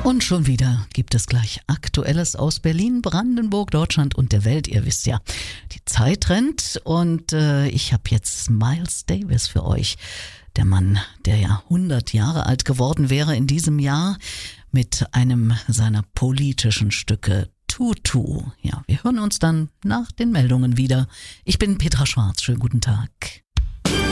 Und schon wieder gibt es gleich Aktuelles aus Berlin, Brandenburg, Deutschland und der Welt. Ihr wisst ja, die Zeit rennt und ich habe jetzt Miles Davis für euch. Der Mann, der ja 100 Jahre alt geworden wäre in diesem Jahr mit einem seiner politischen Stücke Tutu. Ja, wir hören uns dann nach den Meldungen wieder. Ich bin Petra Schwarz. Schönen guten Tag.